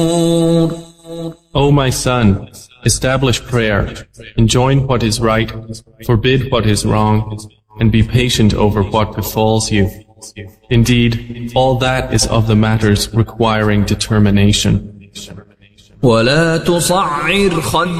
O my son, establish prayer, enjoin what is right, forbid what is wrong, and be patient over what befalls you. Indeed, all that is of the matters requiring determination. ولا تصعر خدك